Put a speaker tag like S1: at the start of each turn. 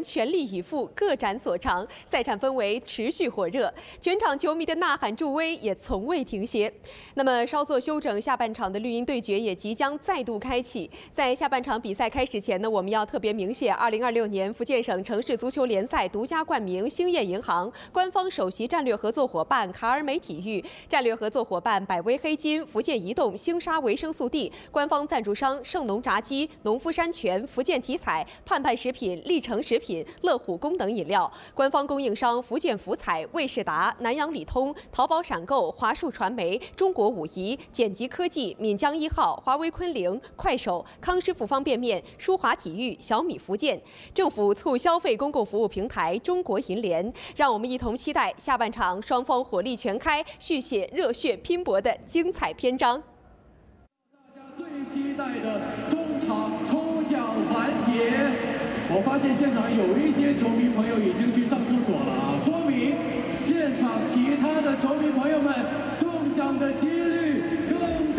S1: 全力以赴，各展所长，赛场氛围持续火热，全场球迷的呐喊助威也从未停歇。那么稍作休整，下半场的绿茵对决也即将再度开启。在下半场比赛开始前呢，我们要特别鸣谢2026年福建省城市足球联赛独家冠名兴业银行、官方首席战略合作伙伴卡尔美体育、战略合作伙伴百威黑金、福建移动、星沙维生素 D、官方赞助商盛农炸鸡、农夫山泉、福建体彩、盼盼食品、历城食品、乐虎功能饮料，官方供应商福建福彩、卫士达、南洋理通、淘宝闪购、华数传媒、中国武夷、剪辑科技、闽江1号、华为昆凌、快手、康师傅方便面、舒华体育、小米福建，政府促消费公共服务平台中国银联，让我们一同期待下半场双方火力全开，续写热血拼搏的精彩篇章。
S2: 大家最期待的中场抽奖环节，我发现现场有一些球迷朋友已经去上厕所了啊，说明现场其他的球迷朋友们